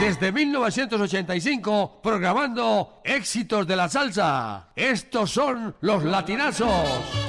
Desde 1985, programando éxitos de la salsa. Estos son los latinazos.